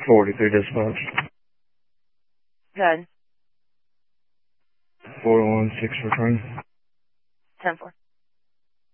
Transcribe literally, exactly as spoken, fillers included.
forty-three dispatch. Good. four one six return. ten four.